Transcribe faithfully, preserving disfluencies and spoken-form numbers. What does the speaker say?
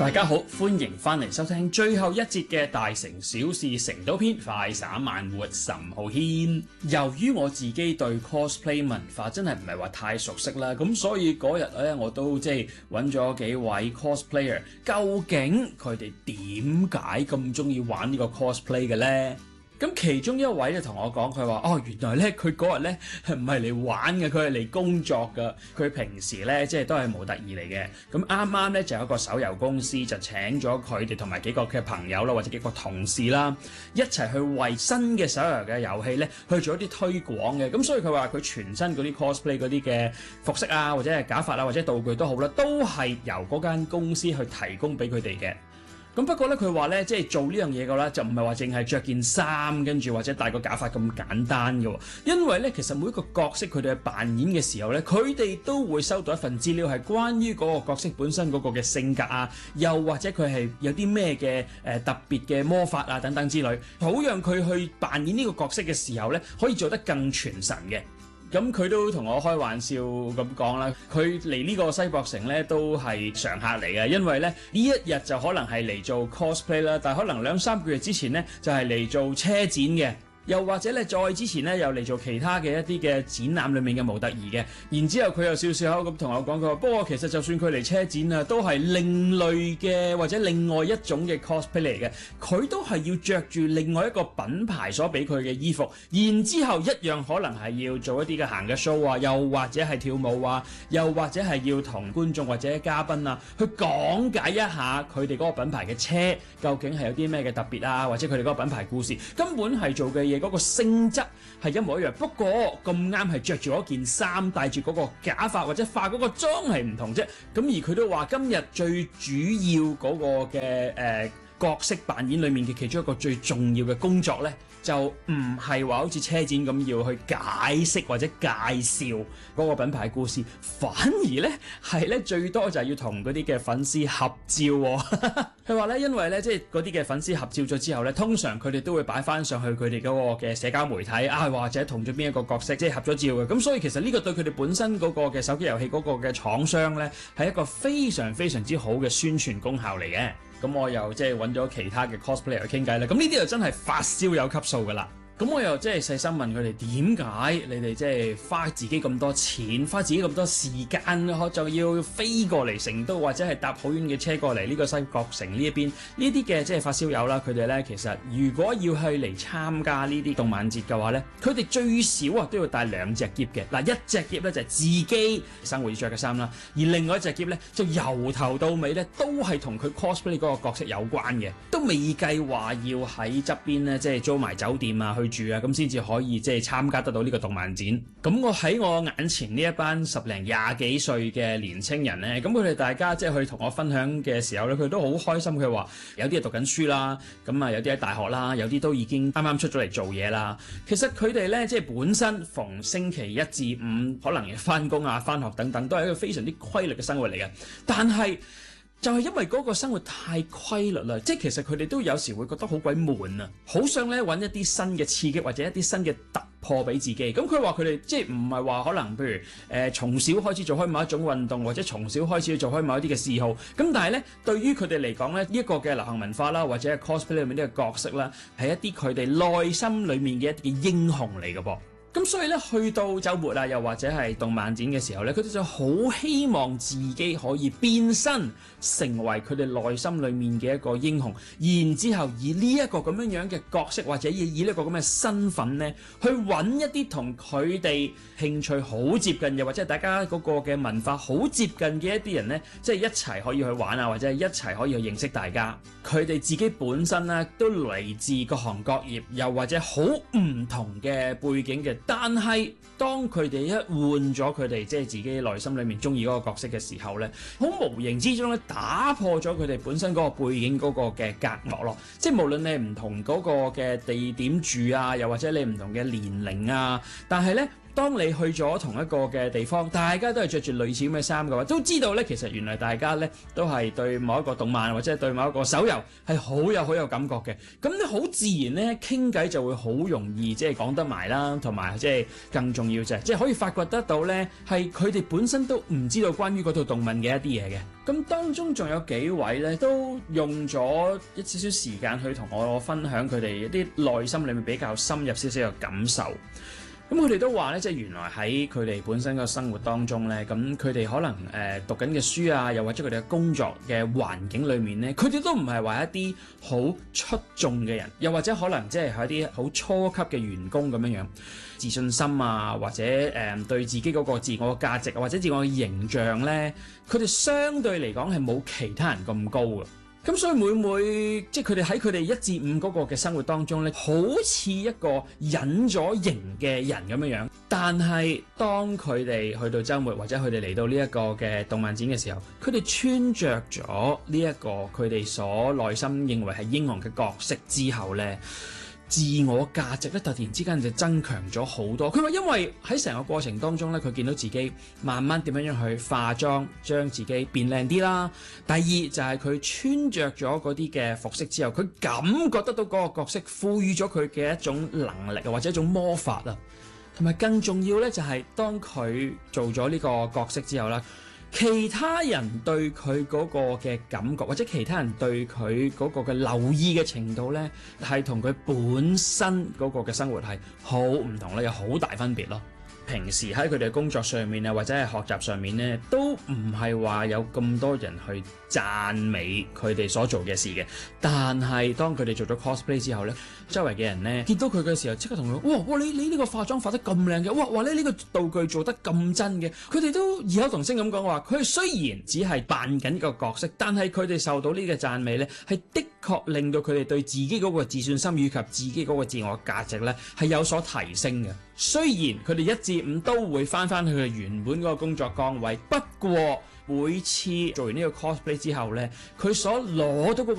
大家好，歡迎翻嚟收聽最後一節嘅大城小事成都篇，快散慢活岑浩軒。由於我自己對 cosplay 文化真係唔係話太熟悉啦，咁所以嗰日咧我都即係揾咗幾位 cosplayer， 究竟佢哋點解咁中意玩呢個 cosplay 嘅呢？咁其中一位咧同我講，佢話：哦，原來咧佢嗰日咧唔係嚟玩嘅，佢係嚟工作㗎。佢平時咧即係都係模特兒嚟嘅。咁啱啱咧就有一個手遊公司就請咗佢哋同埋幾個嘅朋友啦，或者幾個同事啦，一齊去為新嘅手遊嘅遊戲咧去做一啲推廣嘅。咁所以佢話佢全身嗰啲 cosplay 嗰啲嘅服飾啊，或者係假髮啊，或者道具都好啦，都係由嗰間公司去提供俾佢哋嘅。咁不過咧，佢話咧，即係做呢樣嘢嘅啦，就唔係話淨係着件衫，跟住或者戴個假髮咁簡單嘅。因為咧，其實每一個角色佢哋去扮演嘅時候咧，佢哋都會收到一份資料，係關於嗰個角色本身嗰個嘅性格啊，又或者佢係有啲咩嘅誒特別嘅魔法啊等等之類，好讓佢去扮演呢個角色嘅時候咧，可以做得更全神嘅。咁佢都同我開玩笑咁講啦，佢嚟呢個西博城咧都係常客嚟嘅，因為咧呢一日就可能係嚟做 cosplay 啦，但係可能兩三個月之前咧就係嚟做車展嘅。又或者咧，再之前咧，又嚟做其他嘅一啲嘅展覽裏面嘅模特兒嘅，然之後佢又笑笑口咁同我講，佢話：不過其實就算佢嚟車展啊，都係另類嘅或者另外一種嘅 cosplay 嚟嘅，佢都係要着住另外一個品牌所俾佢嘅衣服，然之後一樣可能係要做一啲嘅行嘅 show 啊，又或者係跳舞啊，又或者係要同觀眾或者嘉賓啊去講解一下佢哋嗰個品牌嘅車究竟係有啲咩嘅特別啊，或者佢哋嗰個品牌故事，根本係做嘅嘢嗰個性質係一模一樣，不過咁啱係着住嗰件衫，戴住嗰個假髮或者化嗰個妝係唔同啫。咁而佢都話今日最主要嗰個嘅誒、呃、角色扮演裏面嘅其中一個最重要嘅工作呢，就唔係話好似車展咁要去解釋或者介紹嗰個品牌故事，反而呢係呢最多就係要同嗰啲嘅粉絲合照喎。佢話呢，因為呢即係嗰啲嘅粉絲合照咗之後呢，通常佢哋都會擺翻上去佢哋嗰個嘅社交媒體啊，或者同咗邊一個角色即係合咗照嘅。咁所以其實呢個對佢哋本身嗰個嘅手機遊戲嗰個嘅廠商呢，係一個非常非常之好嘅宣傳功效嚟嘅。咁我又即係揾咗其他嘅 cosplayer 傾偈啦。咁呢啲就真係發燒友級數㗎啦。咁我又即係細心問佢哋點解你哋即係花自己咁多錢，花自己咁多時間，就要飛過嚟成都，或者係搭好遠嘅車過嚟呢個西國城呢一邊呢啲嘅即係發燒友啦。佢哋咧其實如果要去嚟參加呢啲動漫節嘅話咧，佢哋最少啊都要帶兩隻喼嘅。嗱，一隻喼咧就係自己生活要着嘅衫啦，而另外一隻喼咧就由頭到尾咧都係同佢 cosplay 嗰個角色有關嘅，都未計話要喺側邊咧即係租埋酒店啊去住啊，咁先至可以即係參加得到呢個動漫展。咁我喺我眼前呢一班十零廿幾歲嘅年青人咧，咁佢哋大家即係去同我分享嘅時候咧，佢都好開心。佢話有啲係讀緊書啦，咁啊有啲喺大學啦，有啲都已經啱啱出咗嚟做嘢啦。其實佢哋咧即係本身逢星期一至五可能翻工啊、翻學等等，都係一個非常之規律嘅生活嚟嘅。但係就係因為嗰個生活太規律啦，即係其實佢哋都有時會覺得好鬼悶啊，好想咧揾一啲新嘅刺激或者一啲新嘅突破俾自己。咁佢話佢哋即係唔係話可能譬如誒、呃、從小開始做開某一種運動，或者從小開始做開某一啲嘅嗜好。咁但係咧對於佢哋嚟講咧，呢一個嘅流行文化啦，或者係 cosplay 裏面呢個角色啦，係一啲佢哋內心裏面嘅一啲嘅英雄嚟嘅噃。咁所以咧，去到週末啊，又或者係動漫展嘅時候咧，佢哋就好希望自己可以變身成為佢哋內心裏面嘅一個英雄，然之後以呢一個咁樣樣嘅角色，或者以以呢個咁嘅身份咧，去揾一啲同佢哋興趣好接近，又或者係大家嗰個嘅文化好接近嘅一啲人咧，即係一齊可以去玩啊，或者係一齊可以去認識大家。佢哋自己本身咧都嚟自各行各業，又或者好唔同嘅背景嘅。但係當佢哋一換咗佢哋即係自己內心裏面中意嗰個角色嘅時候咧，好無形之中咧打破咗佢哋本身嗰個背景嗰個嘅隔膜咯。即係無論你唔同嗰個嘅地點住啊，又或者你唔同嘅年齡啊，但係咧當你去咗同一個嘅地方，大家都係着住類似咁嘅衫嘅話，都知道咧，其實原來大家咧都係對某一個動漫或者係對某一個手遊係好有好有感覺嘅。咁你好自然咧傾偈就會好容易即係講得埋啦，同埋即係更重要就係即係可以發掘得到咧係佢哋本身都唔知道關於嗰套動漫嘅一啲嘢嘅。咁當中仲有幾位咧都用咗一少少時間去同我分享佢哋一啲內心裏面比較深入少少嘅感受。咁佢哋都話咧，即係原來喺佢哋本身嘅生活當中咧，咁佢哋可能誒、呃、讀緊嘅書啊，又或者佢哋嘅工作嘅環境裏面咧，佢哋都唔係話一啲好出眾嘅人，又或者可能即係係一啲好初級嘅員工咁樣樣，自信心啊，或者誒、呃、對自己嗰個自我嘅價值啊，或者自我嘅形象咧，佢哋相對嚟講係冇其他人咁高嘅。咁所以每每即係佢哋喺佢哋一至五嗰個嘅生活當中咧，好似一個隱咗形嘅人咁樣樣。但係當佢哋去到週末或者佢哋嚟到呢一個嘅動漫展嘅時候，佢哋穿着咗呢一個佢哋所內心認為係英雄嘅角色之後咧，自我價值咧突然之間就增強咗好多。佢話因為喺成個過程當中咧，佢見到自己慢慢點樣樣去化妝，將自己變靚啲啦。第二就係佢穿着咗嗰啲嘅服飾之後，佢感覺得到嗰個角色賦予咗佢嘅一種能力啊，或者一種魔法啊。同埋更重要咧，就係當佢做咗呢個角色之後啦，其他人對佢嗰個嘅感覺，或者其他人對佢嗰個嘅留意嘅程度呢，係同佢本身嗰個嘅生活係好唔同咧，有好大分別咯。平時喺佢哋嘅工作上面啊，或者係學習上面呢，都唔係話有咁多人去讚美佢哋所做嘅事嘅。但係當佢哋做咗 cosplay 之後呢，周圍嘅人呢，見到佢嘅時候，即刻同佢：哇哇！你你呢個化妝化得咁靚嘅，哇哇！你呢個道具做得咁真嘅。佢哋都異口同聲咁講話，佢哋雖然只係扮緊個角色，但係佢哋受到呢個讚美呢，係的確令到佢哋對自己嗰個自信心以及自己嗰個自我價值呢，係有所提升嘅。雖然佢哋一至五都會翻翻去佢原本嗰個工作崗位，不過每次做完呢個 cosplay 之後呢，佢所攞到嗰個